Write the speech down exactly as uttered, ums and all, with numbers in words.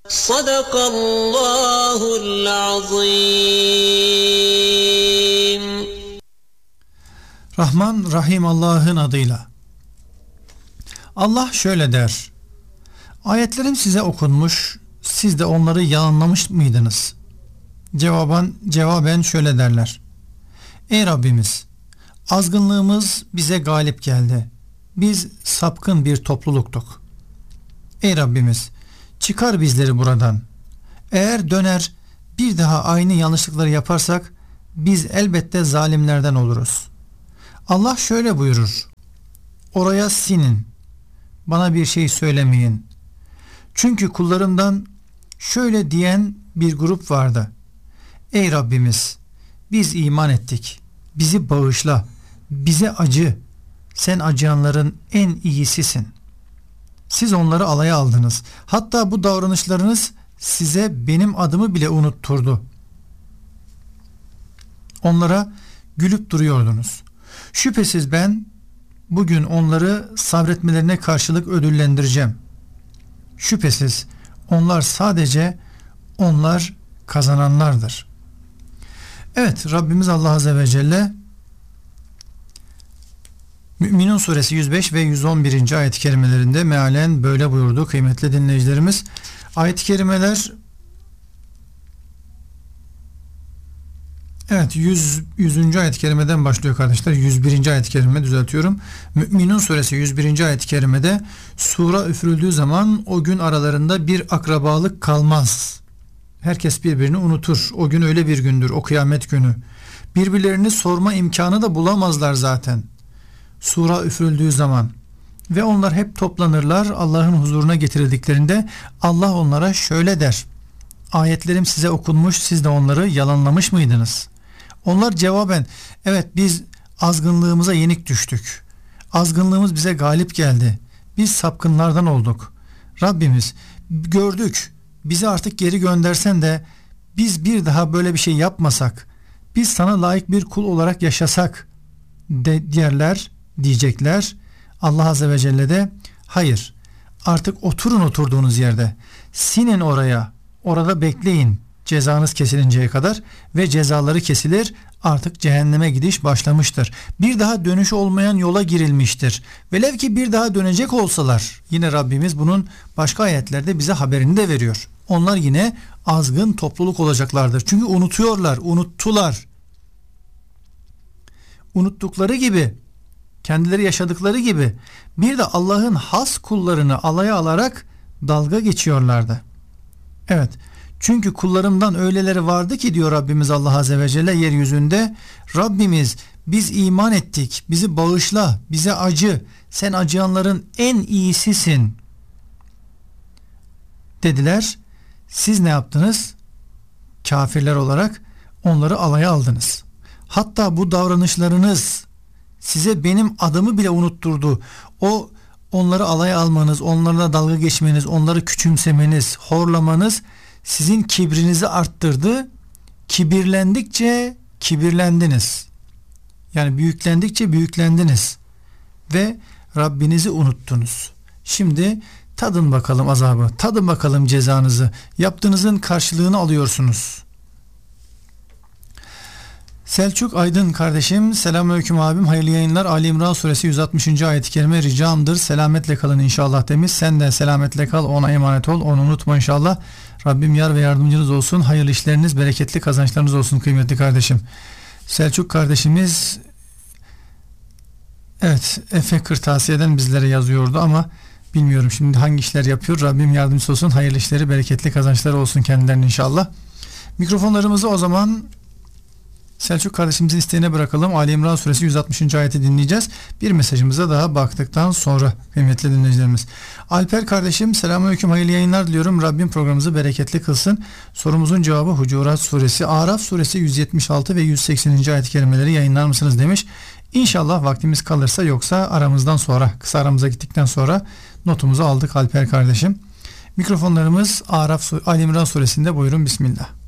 Sadakallahul azim. Rahman Rahim Allah'ın adıyla. Allah şöyle der: ayetlerim size okunmuş, siz de onları yalanlamış mıydınız? Cevaben, cevaben şöyle derler: ey Rabbimiz, azgınlığımız bize galip geldi. Biz sapkın bir topluluktuk. Ey Rabbimiz, çıkar bizleri buradan. Eğer döner bir daha aynı yanlışlıkları yaparsak biz elbette zalimlerden oluruz. Allah şöyle buyurur: oraya sinin, bana bir şey söylemeyin. Çünkü kullarımdan şöyle diyen bir grup vardı: ey Rabbimiz, biz iman ettik, bizi bağışla, bize acı, sen acıyanların en iyisisin. Siz onları alaya aldınız. Hatta bu davranışlarınız size benim adımı bile unutturdu. Onlara gülüp duruyordunuz. Şüphesiz ben bugün onları sabretmelerine karşılık ödüllendireceğim. Şüphesiz onlar sadece onlar kazananlardır. Evet, Rabbimiz Allah Azze ve Celle Mü'minun suresi yüz beş ve yüz on birinci ayet-i kerimelerinde mealen böyle buyurdu kıymetli dinleyicilerimiz. Ayet-i kerimeler evet yüz, yüzüncü ayet-i kerimeden başlıyor kardeşler. yüz birinci ayet-i kerime düzeltiyorum. Mü'minun suresi yüz birinci ayet-i kerimede sura üfürüldüğü zaman o gün aralarında bir akrabalık kalmaz. Herkes birbirini unutur. O gün öyle bir gündür, o kıyamet günü. Birbirlerini sorma imkanı da bulamazlar zaten. Sura üfürüldüğü zaman ve onlar hep toplanırlar. Allah'ın huzuruna getirildiklerinde Allah onlara şöyle der: ayetlerim size okunmuş, siz de onları yalanlamış mıydınız? Onlar cevaben evet, biz azgınlığımıza yenik düştük. Azgınlığımız bize galip geldi. Biz sapkınlardan olduk. Rabbimiz, gördük, bizi artık geri göndersen de biz bir daha böyle bir şey yapmasak, biz sana layık bir kul olarak yaşasak de diyerler, diyecekler. Allah Azze ve Celle de hayır, artık oturun oturduğunuz yerde, sinin oraya, orada bekleyin cezanız kesilinceye kadar ve cezaları kesilir, artık cehenneme gidiş başlamıştır. Bir daha dönüş olmayan yola girilmiştir. Velev ki bir daha dönecek olsalar, yine Rabbimiz bunun başka ayetlerde bize haberini de veriyor. Onlar yine azgın topluluk olacaklardır. Çünkü unutuyorlar, unuttular. Unuttukları gibi, kendileri yaşadıkları gibi bir de Allah'ın has kullarını alaya alarak dalga geçiyorlardı. Evet, çünkü kullarımdan öyleleri vardı ki diyor Rabbimiz Allah Azze ve Celle yeryüzünde, Rabbimiz biz iman ettik, bizi bağışla, bize acı, sen acıyanların en iyisisin dediler. Siz ne yaptınız? Kafirler olarak onları alaya aldınız. Hatta bu davranışlarınız size benim adımı bile unutturdu. O onları alaya almanız, onlarla dalga geçmeniz, onları küçümsemeniz, horlamanız sizin kibrinizi arttırdı. Kibirlendikçe kibirlendiniz. Yani büyüklendikçe büyüklendiniz. Ve Rabbinizi unuttunuz. Şimdi tadın bakalım azabı, tadın bakalım cezanızı. Yaptığınızın karşılığını alıyorsunuz. Selçuk Aydın kardeşim, selamünaleyküm abim, hayırlı yayınlar. Ali İmran suresi yüz altmışıncı ayet-i kerime ricamdır, selametle kalın inşallah demiş. Sen de selametle kal, ona emanet ol, onu unutma inşallah. Rabbim yar ve yardımcınız olsun, hayırlı işleriniz, bereketli kazançlarınız olsun kıymetli kardeşim. Selçuk kardeşimiz evet Efe Kırtasiye'den bizlere yazıyordu ama bilmiyorum şimdi hangi işler yapıyor. Rabbim yardımcısı olsun, hayırlı işleri, bereketli kazançları olsun kendilerine inşallah. Mikrofonlarımızı o zaman Selçuk kardeşimizin isteğine bırakalım. Ali İmran suresi yüz altmışıncı ayeti dinleyeceğiz. Bir mesajımıza daha baktıktan sonra kıymetli dinleyicilerimiz. Alper kardeşim, selamünaleyküm, hayırlı yayınlar diliyorum. Rabbim programımızı bereketli kılsın. Sorumuzun cevabı Hucurat suresi, Araf suresi yüz yetmiş altı ve yüz sekseninci ayet-i kerimeleri yayınlar mısınız demiş. İnşallah vaktimiz kalırsa, yoksa aramızdan sonra, kısa aramıza gittikten sonra notumuzu aldık Alper kardeşim. Mikrofonlarımız Araf, Ali İmran suresinde, buyurun bismillah.